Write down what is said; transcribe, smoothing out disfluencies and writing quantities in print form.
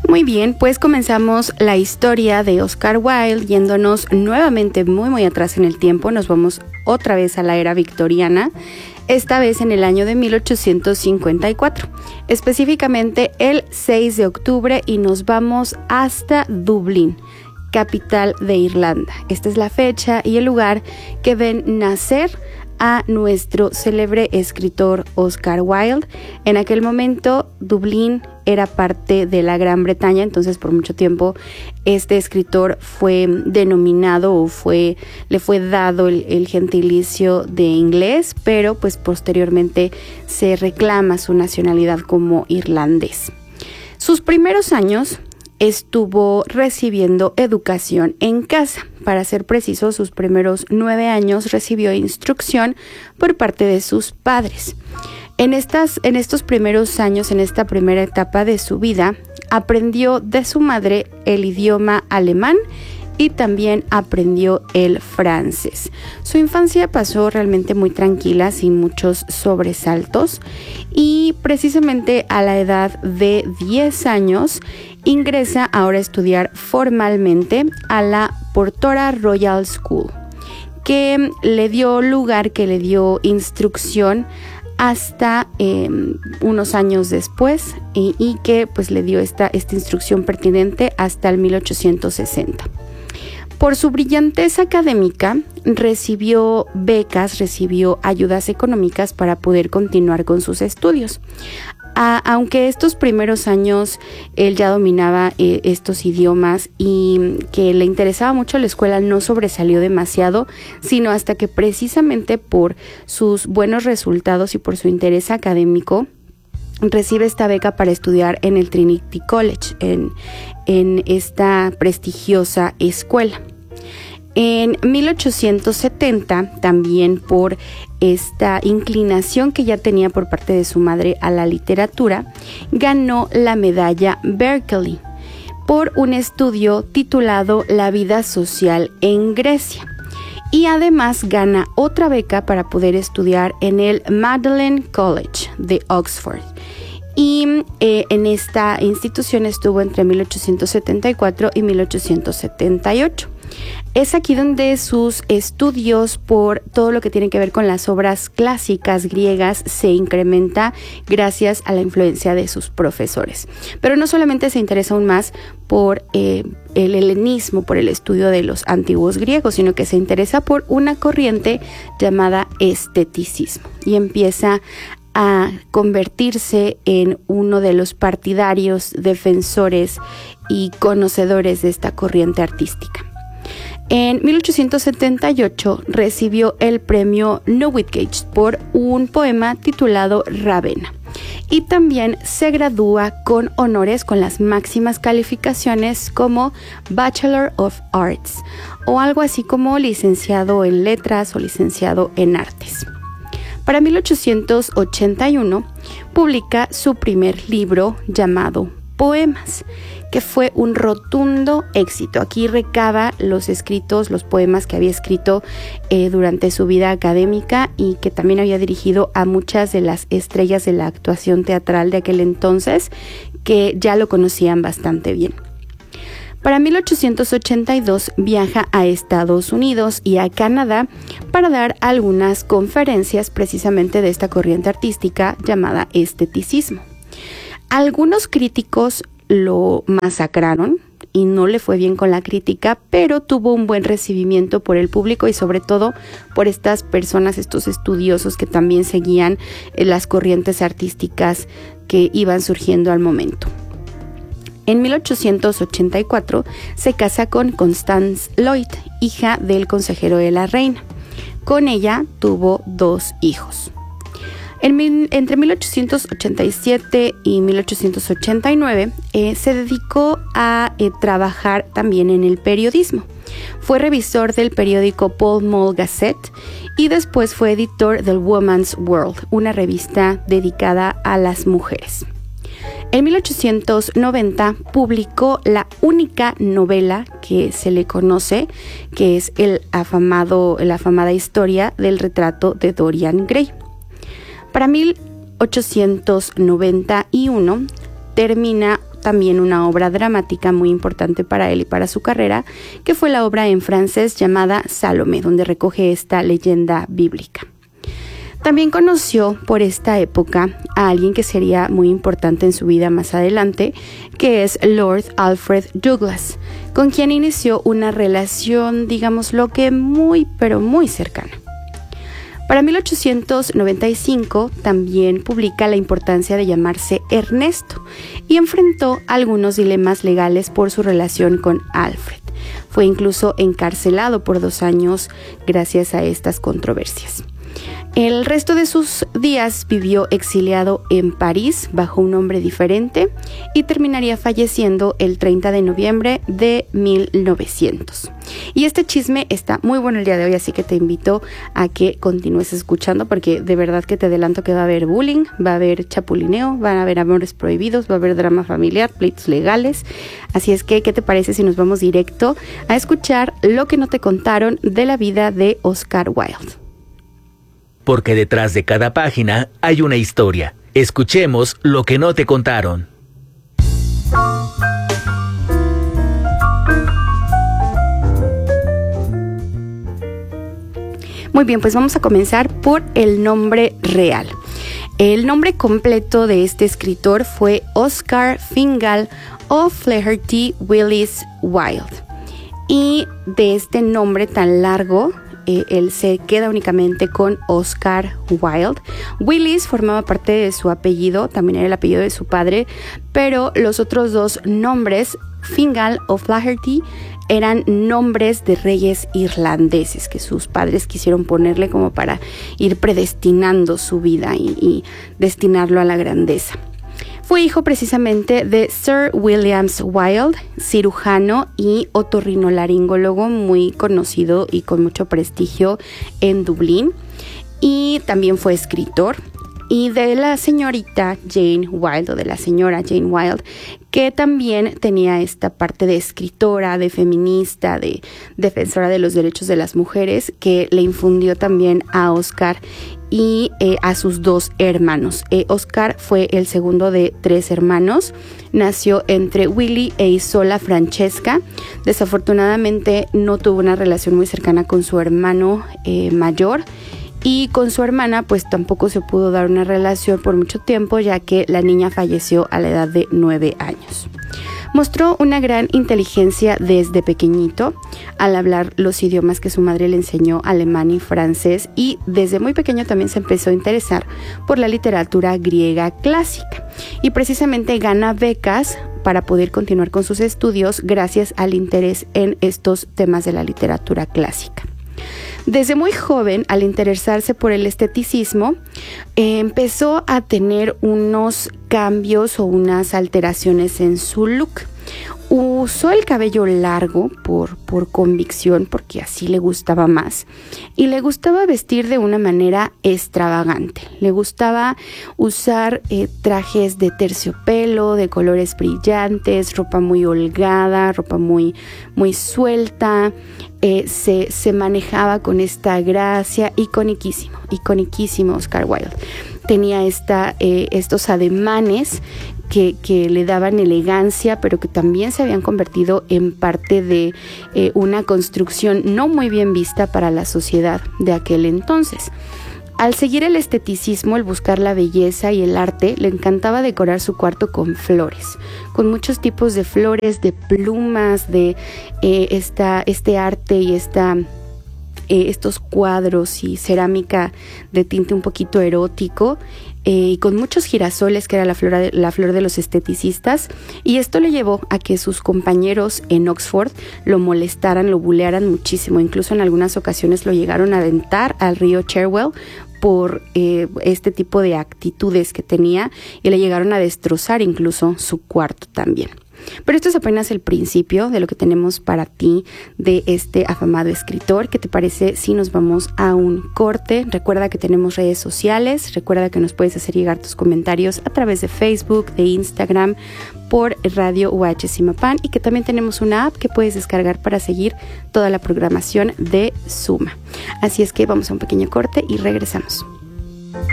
Muy bien, pues comenzamos la historia de Oscar Wilde yéndonos nuevamente muy atrás en el tiempo. Nos vamos otra vez a la era victoriana, esta vez en el año de 1854, específicamente el 6 de octubre, y nos vamos hasta Dublín, capital de Irlanda. Esta es la fecha y el lugar que ven nacer a nuestro célebre escritor Oscar Wilde. En aquel momento, Dublín era parte de la Gran Bretaña, entonces por mucho tiempo este escritor fue denominado o le fue dado el gentilicio de inglés, pero pues posteriormente se reclama su nacionalidad como irlandés. Sus primeros años estuvo recibiendo educación en casa. Para ser preciso, sus primeros 9 años recibió instrucción por parte de sus padres. En estos primeros años, en esta primera etapa de su vida, aprendió de su madre el idioma alemán y también aprendió el francés. Su infancia pasó realmente muy tranquila, sin muchos sobresaltos, y precisamente a la edad de 10 años ingresa ahora a estudiar formalmente a la Portora Royal School, que le dio instrucción hasta unos años después y que pues le dio esta instrucción pertinente hasta el 1860. Por su brillantez académica, recibió becas, recibió ayudas económicas para poder continuar con sus estudios. Aunque estos primeros años él ya dominaba estos idiomas y que le interesaba mucho la escuela, no sobresalió demasiado, sino hasta que precisamente por sus buenos resultados y por su interés académico, recibe esta beca para estudiar en el Trinity College, en esta prestigiosa escuela. En 1870, también por esta inclinación que ya tenía por parte de su madre a la literatura, ganó la medalla Berkeley por un estudio titulado La vida social en Grecia. Y además gana otra beca para poder estudiar en el Magdalen College de Oxford. Y en esta institución estuvo entre 1874 y 1878. Es aquí donde sus estudios por todo lo que tiene que ver con las obras clásicas griegas se incrementa gracias a la influencia de sus profesores. Pero no solamente se interesa aún más por el helenismo, por el estudio de los antiguos griegos, sino que se interesa por una corriente llamada esteticismo y empieza a convertirse en uno de los partidarios, defensores y conocedores de esta corriente artística. En 1878 recibió el premio Newdigate por un poema titulado Ravenna y también se gradúa con honores, con las máximas calificaciones como Bachelor of Arts o algo así como licenciado en letras o licenciado en artes. Para 1881 publica su primer libro llamado Poemas, que fue un rotundo éxito. Aquí recaba los poemas que había escrito durante su vida académica y que también había dirigido a muchas de las estrellas de la actuación teatral de aquel entonces, que ya lo conocían bastante bien. Para 1882 viaja a Estados Unidos y a Canadá para dar algunas conferencias precisamente de esta corriente artística llamada esteticismo. Algunos críticos lo masacraron y no le fue bien con la crítica, pero tuvo un buen recibimiento por el público y sobre todo por estas personas, estos estudiosos que también seguían las corrientes artísticas que iban surgiendo al momento. En 1884 se casa con Constance Lloyd, hija del consejero de la reina. Con ella tuvo 2 hijos. Entre 1887 y 1889 se dedicó a trabajar también en el periodismo. Fue revisor del periódico Pall Mall Gazette y después fue editor del Woman's World, una revista dedicada a las mujeres. En 1890 publicó la única novela que se le conoce, que es la afamada historia del retrato de Dorian Gray. Para 1891 termina también una obra dramática muy importante para él y para su carrera, que fue la obra en francés llamada Salomé, donde recoge esta leyenda bíblica. También conoció por esta época a alguien que sería muy importante en su vida más adelante, que es Lord Alfred Douglas, con quien inició una relación, digámoslo que muy, pero muy cercana. Para 1895 también publica la importancia de llamarse Ernesto y enfrentó algunos dilemas legales por su relación con Alfred. Fue incluso encarcelado por 2 años gracias a estas controversias. El resto de sus días vivió exiliado en París bajo un nombre diferente y terminaría falleciendo el 30 de noviembre de 1900. Y este chisme está muy bueno el día de hoy, así que te invito a que continúes escuchando porque de verdad que te adelanto que va a haber bullying, va a haber chapulineo, van a haber amores prohibidos, va a haber drama familiar, pleitos legales. Así es que, ¿qué te parece si nos vamos directo a escuchar lo que no te contaron de la vida de Oscar Wilde? Porque detrás de cada página hay una historia. Escuchemos lo que no te contaron. Muy bien, pues vamos a comenzar por el nombre real. El nombre completo de este escritor fue Oscar Fingal O'Flaherty Willis Wilde. Y de este nombre tan largo, él se queda únicamente con Oscar Wilde. Willis formaba parte de su apellido, también era el apellido de su padre, pero los otros 2 nombres, Fingal o Flaherty, eran nombres de reyes irlandeses que sus padres quisieron ponerle como para ir predestinando su vida y destinarlo a la grandeza. Fue hijo precisamente de Sir William Wilde, cirujano y otorrinolaringólogo muy conocido y con mucho prestigio en Dublín, y también fue escritor, y de la señorita Jane Wilde, o de la señora Jane Wilde, que también tenía esta parte de escritora, de feminista, de defensora de los derechos de las mujeres, que le infundió también a Oscar y a sus 2 hermanos. Oscar fue el segundo de 3 hermanos. Nació entre Willy e Isola Francesca. Desafortunadamente no tuvo una relación muy cercana con su hermano mayor. Y con su hermana pues tampoco se pudo dar una relación por mucho tiempo, ya que la niña falleció a la edad de 9 años. Mostró una gran inteligencia desde pequeñito al hablar los idiomas que su madre le enseñó, alemán y francés, y desde muy pequeño también se empezó a interesar por la literatura griega clásica. Y precisamente gana becas para poder continuar con sus estudios gracias al interés en estos temas de la literatura clásica. Desde muy joven, al interesarse por el esteticismo, empezó a tener unos cambios o unas alteraciones en su look. Usó el cabello largo por convicción, porque así le gustaba más, y le gustaba vestir de una manera extravagante. Le gustaba usar trajes de terciopelo, de colores brillantes, ropa muy holgada, ropa muy, muy suelta. Se manejaba con esta gracia, iconiquísimo Oscar Wilde. Tenía estos ademanes que le daban elegancia, pero que también se habían convertido en parte de una construcción no muy bien vista para la sociedad de aquel entonces. Al seguir el esteticismo, el buscar la belleza y el arte, le encantaba decorar su cuarto con flores, con muchos tipos de flores, de plumas, de este arte y estos cuadros y cerámica de tinte un poquito erótico, y con muchos girasoles, que era la flor de los esteticistas, y esto le llevó a que sus compañeros en Oxford lo molestaran, lo bulearan muchísimo. Incluso en algunas ocasiones lo llegaron a aventar al río Cherwell por este tipo de actitudes que tenía, y le llegaron a destrozar incluso su cuarto también. Pero esto es apenas el principio de lo que tenemos para ti de este afamado escritor. ¿Qué te parece si nos vamos a un corte? Recuerda que tenemos redes sociales, recuerda que nos puedes hacer llegar tus comentarios a través de Facebook, de Instagram, por Radio UH Zimapán, y que también tenemos una app que puedes descargar para seguir toda la programación de Suma. Así es que vamos a un pequeño corte y regresamos.